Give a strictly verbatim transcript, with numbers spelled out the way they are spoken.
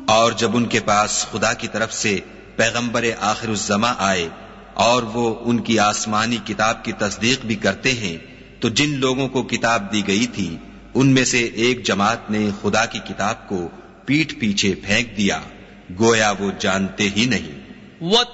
और जब उनके पास खुदा की तरफ से पैगंबर आखिरुज़्ज़मा आए और वो उनकी आसमानी किताब की तस्दीक भी करते हैं, तो जिन लोगों को किताब दी गई थी उनमें से एक जमात ने खुदा की किताब को पीठ पीछे फेंक दिया, गोया वो जानते ही नहीं।